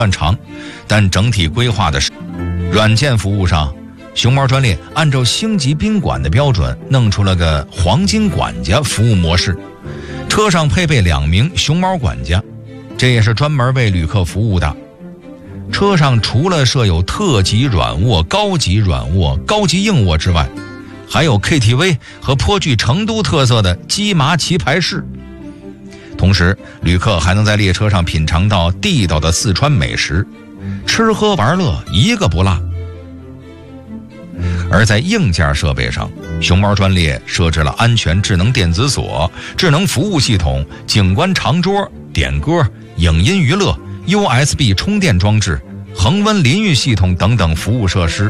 段长，但整体规划的是软件服务上，熊猫专列按照星级宾馆的标准弄出了个黄金管家服务模式，车上配备2名熊猫管家，这也是专门为旅客服务的。车上除了设有特级软卧、高级软卧、高级硬卧之外，还有 KTV 和颇具成都特色的鸡麻棋牌室。同时，旅客还能在列车上品尝到地道的四川美食，吃喝玩乐一个不落。而在硬件设备上，熊猫专列设置了安全智能电子锁、智能服务系统、景观长桌、点歌、影音娱乐、USB 充电装置、恒温淋浴系统等等服务设施，